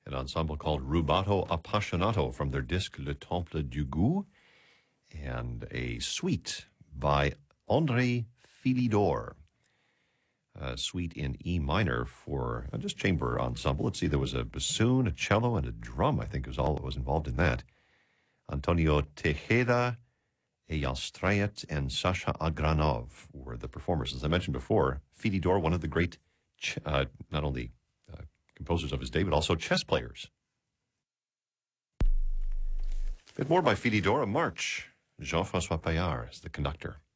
an ensemble called Rubato Appassionato from their disc Le Temple du Goût, and a suite by André Philidor. A suite in E minor for just chamber ensemble. Let's see, there was a bassoon, a cello, and a drum, I think was all that was involved in that. Antonio Tejeda, Eyal Strayet, and Sasha Agranov were the performers. As I mentioned before, Philidor, one of the great, not only composers of his day, but also chess players. A bit more by Philidor, a march. Jean-François Paillard is the conductor.